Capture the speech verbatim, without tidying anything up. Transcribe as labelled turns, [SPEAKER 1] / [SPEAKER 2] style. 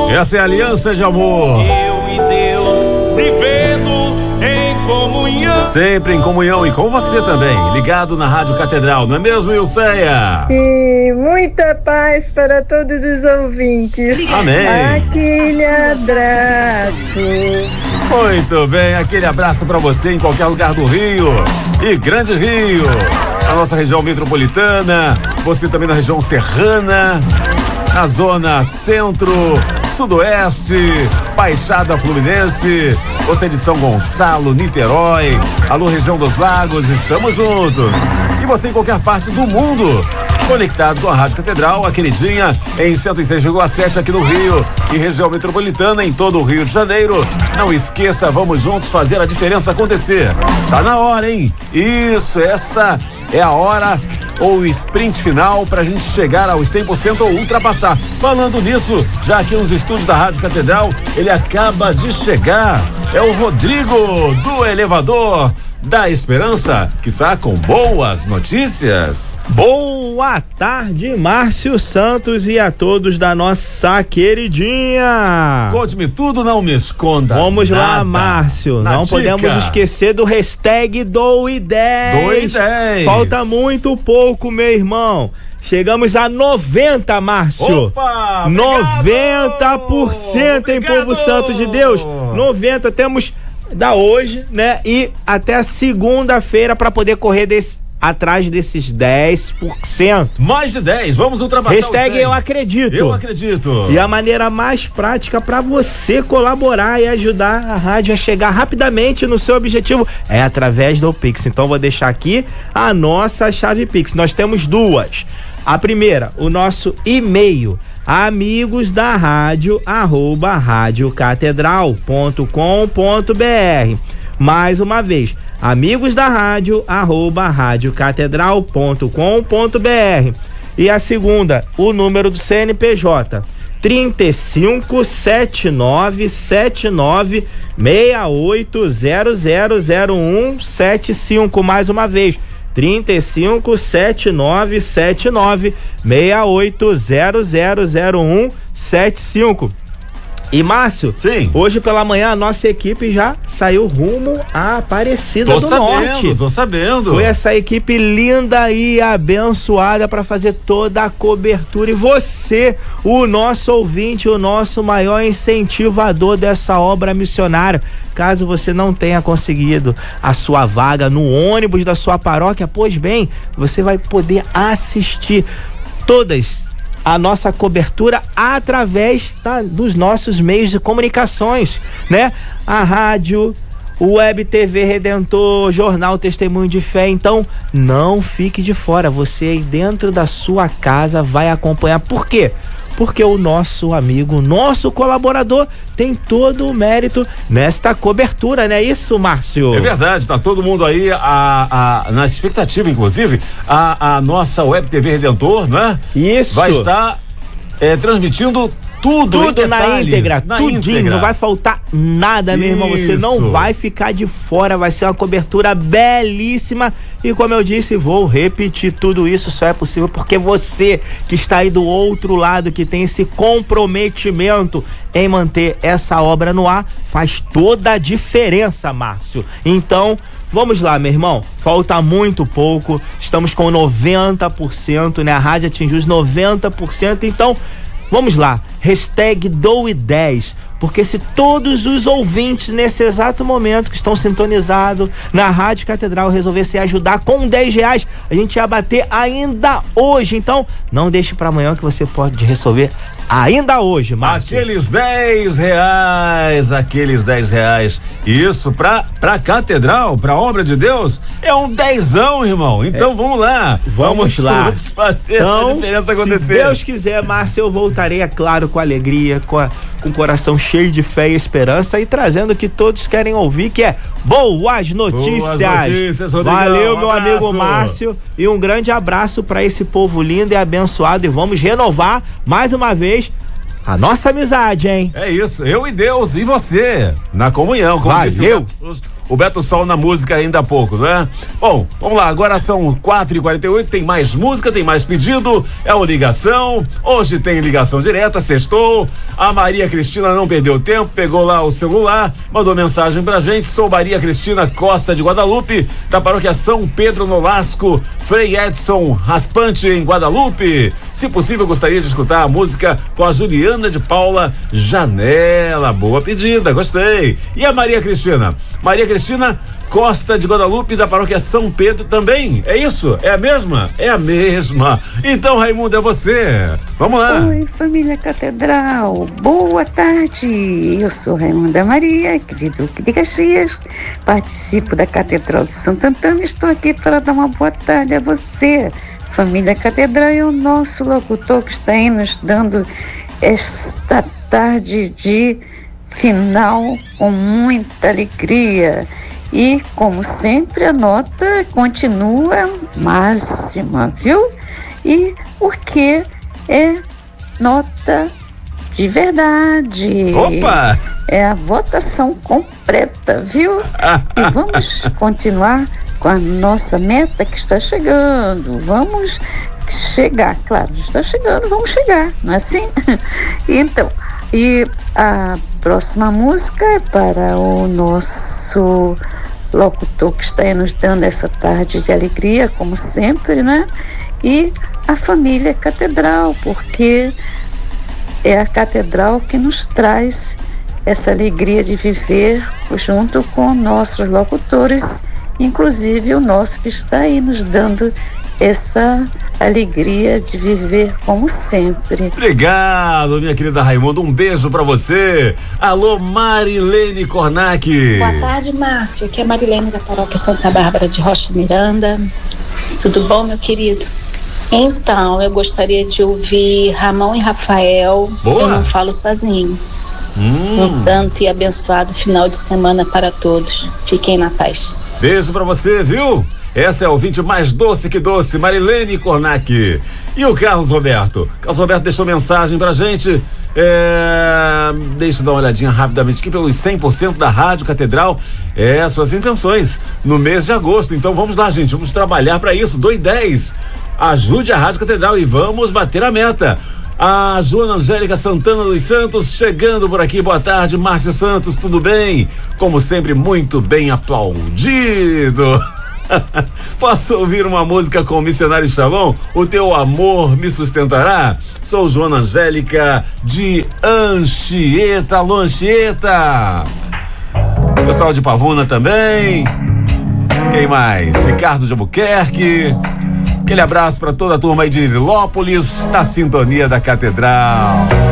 [SPEAKER 1] Essa é a aliança de amor.
[SPEAKER 2] Eu e Deus vivendo em comunhão.
[SPEAKER 1] Sempre em comunhão e com você também, ligado na Rádio Catedral, não é mesmo, Ilceia?
[SPEAKER 3] E muita paz para todos os ouvintes.
[SPEAKER 1] Amém.
[SPEAKER 3] Aquele abraço.
[SPEAKER 1] Muito bem, aquele abraço para você em qualquer lugar do Rio e Grande Rio, a nossa região metropolitana, você também na região serrana, na zona centro, sudoeste, Baixada Fluminense, você de São Gonçalo, Niterói, alô região dos Lagos, estamos juntos. E você em qualquer parte do mundo, conectado com a Rádio Catedral, a queridinha, em cento e seis vírgula sete aqui no Rio e região metropolitana em todo o Rio de Janeiro. Não esqueça, vamos juntos fazer a diferença acontecer. Tá na hora, hein? Isso, essa é a hora ou o sprint final pra gente chegar aos cem por cento ou ultrapassar. Falando nisso, já aqui nos estúdios da Rádio Catedral, ele acaba de chegar. É o Rodrigo do Elevador da Esperança, que está com boas notícias.
[SPEAKER 4] Boa tarde, Márcio Santos e a todos da nossa queridinha.
[SPEAKER 1] Conte-me tudo, não me esconda.
[SPEAKER 4] Vamos
[SPEAKER 1] nada.
[SPEAKER 4] lá, Márcio.
[SPEAKER 1] Na
[SPEAKER 4] não
[SPEAKER 1] dica.
[SPEAKER 4] podemos esquecer do hashtag Doe dez.
[SPEAKER 1] Doe dez.
[SPEAKER 4] Falta muito pouco, meu irmão. Chegamos a noventa, Márcio.
[SPEAKER 1] Opa,
[SPEAKER 4] noventa por cento, hein, povo santo de Deus. noventa, temos da hoje, né? E até a segunda-feira para poder correr desse, atrás desses dez por cento.
[SPEAKER 1] Mais de dez, vamos ultrapassar.
[SPEAKER 4] Hashtag eu acredito.
[SPEAKER 1] Eu acredito.
[SPEAKER 4] E a maneira mais prática para você colaborar e ajudar a rádio a chegar rapidamente no seu objetivo é através do Pix. Então vou deixar aqui a nossa chave Pix. Nós temos duas. A primeira, o nosso e-mail, amigos da rádio, arroba radiocatedral ponto com ponto br. Mais uma vez, amigos da rádio, arroba radiocatedral ponto com ponto br. E a segunda, o número do C N P J, trinta e cinco, setenta e nove, setenta e nove, sessenta e oito, zero zero zero um, setenta e cinco. Mais uma vez, trinta e cinco, setenta e nove, setenta e nove, sessenta e oito, zero zero zero um, setenta e cinco. E Márcio,
[SPEAKER 1] sim,
[SPEAKER 4] hoje pela manhã a nossa equipe já saiu rumo à Aparecida
[SPEAKER 1] tô
[SPEAKER 4] do
[SPEAKER 1] sabendo,
[SPEAKER 4] Norte.
[SPEAKER 1] Tô sabendo.
[SPEAKER 4] Foi essa equipe linda e abençoada para fazer toda a cobertura. E você, o nosso ouvinte, o nosso maior incentivador dessa obra missionária. Caso você não tenha conseguido a sua vaga no ônibus da sua paróquia, pois bem, você vai poder assistir todas a nossa cobertura através tá, dos nossos meios de comunicações, né? A rádio, o Web T V Redentor, Jornal Testemunho de Fé. Então, não fique de fora. Você aí dentro da sua casa vai acompanhar. Por quê? Porque o nosso amigo, nosso colaborador tem todo o mérito nesta cobertura, não é isso, Márcio?
[SPEAKER 1] É verdade, tá todo mundo aí a, a, na expectativa, inclusive, a, a nossa Web T V Redentor, né?
[SPEAKER 4] Isso.
[SPEAKER 1] Vai estar é, transmitindo tudo,
[SPEAKER 4] Tudo
[SPEAKER 1] em
[SPEAKER 4] na
[SPEAKER 1] detalhes,
[SPEAKER 4] íntegra,
[SPEAKER 1] na
[SPEAKER 4] tudinho,
[SPEAKER 1] íntegra.
[SPEAKER 4] não vai faltar nada, meu irmão, você não
[SPEAKER 1] Isso.
[SPEAKER 4] vai ficar de fora, vai ser uma cobertura belíssima e como eu disse, vou repetir, tudo isso só é possível porque você que está aí do outro lado, que tem esse comprometimento em manter essa obra no ar, faz toda a diferença, Márcio. Então, vamos lá, meu irmão, falta muito pouco, estamos com noventa por cento, né? A rádio atingiu os noventa por cento, então vamos lá, hashtag Doe dez, porque se todos os ouvintes nesse exato momento que estão sintonizados na Rádio Catedral resolvessem ajudar com dez reais, a gente ia bater ainda hoje. Então, não deixe para amanhã que você pode resolver ainda hoje, Márcio.
[SPEAKER 1] Aqueles dez reais, aqueles dez reais. Isso pra, pra Catedral, pra obra de Deus, é um dezão, irmão. Então é. vamos lá.
[SPEAKER 4] Vamos, vamos lá.
[SPEAKER 1] fazer
[SPEAKER 4] então,
[SPEAKER 1] essa diferença acontecer.
[SPEAKER 4] Se Deus quiser, Márcio, eu voltarei, é claro, com alegria, com, a, com o coração cheio de fé e esperança e trazendo o que todos querem ouvir, que é boas notícias.
[SPEAKER 1] Boas notícias, Rodrigão.
[SPEAKER 4] Valeu,
[SPEAKER 1] um
[SPEAKER 4] meu
[SPEAKER 1] abraço.
[SPEAKER 4] amigo Márcio, e um grande abraço para esse povo lindo e abençoado, e vamos renovar mais uma vez a nossa amizade, hein?
[SPEAKER 1] É isso, eu e Deus e você, na comunhão, como
[SPEAKER 4] Valeu.
[SPEAKER 1] disse o, o Beto Sol na música ainda há pouco, não é? Bom, vamos lá, agora são quatro e quarenta e oito, tem mais música, tem mais pedido, é o Ligação, hoje tem ligação direta, sextou, a Maria Cristina não perdeu tempo, pegou lá o celular, mandou mensagem pra gente, sou Maria Cristina Costa de Guadalupe, da paróquia São Pedro Nolasco, Frei Edson Raspante em Guadalupe. Se possível, gostaria de escutar a música com a Juliana de Paula Janela. Boa pedida, gostei. E a Maria Cristina? Maria Cristina Costa de Guadalupe, da paróquia São Pedro também. É isso? É a mesma? É a mesma. Então, Raimundo, é você. Vamos lá.
[SPEAKER 5] Oi, família Catedral. Boa tarde. Eu sou Raimunda Maria, aqui de Duque de Caxias. Participo da Catedral de Santo Antônio. Estou aqui para dar uma boa tarde a você. Família Catedral é o nosso locutor que está aí nos dando esta tarde de final com muita alegria. E, como sempre, a nota continua máxima, viu? E porque é nota de verdade.
[SPEAKER 1] Opa!
[SPEAKER 5] É a votação completa, viu? E vamos continuar com a nossa meta que está chegando. Vamos chegar, claro, está chegando, vamos chegar, não é assim? Então, e a próxima música é para o nosso locutor que está aí nos dando essa tarde de alegria, como sempre, né? E a família Catedral, porque é a Catedral que nos traz essa alegria de viver junto com nossos locutores, inclusive o nosso que está aí nos dando essa alegria de viver como sempre.
[SPEAKER 1] Obrigado, minha querida Raimunda, um beijo pra você. Alô, Marilene Cornac.
[SPEAKER 6] Boa tarde, Márcio, aqui é a Marilene da paróquia Santa Bárbara de Rocha Miranda. Tudo bom, meu querido? Então, eu gostaria de ouvir Ramon e Rafael.
[SPEAKER 1] Boa.
[SPEAKER 6] Eu Não Falo Sozinho.
[SPEAKER 1] Hum.
[SPEAKER 6] Um santo e abençoado final de semana para todos. Fiquem na paz.
[SPEAKER 1] Beijo pra você, viu? Essa é a ouvinte mais doce que doce, Marilene Cornac. E o Carlos Roberto? Carlos Roberto deixou mensagem pra gente. É... Deixa eu dar uma olhadinha rapidamente aqui pelos cem por cento da Rádio Catedral. É, suas intenções no mês de agosto. Então vamos lá, gente, vamos trabalhar pra isso. dois e dez. Ajude a Rádio Catedral e vamos bater a meta. A Joana Angélica Santana dos Santos chegando por aqui, boa tarde, Márcio Santos, tudo bem? Como sempre, muito bem aplaudido. Posso ouvir uma música com o Missionário Chavão? O Teu Amor Me Sustentará? Sou Joana Angélica de Anchieta. Alô, Anchieta. Pessoal de Pavuna também. Quem mais? Ricardo de Albuquerque. Aquele abraço para toda a turma aí de Nilópolis, na sintonia da Catedral.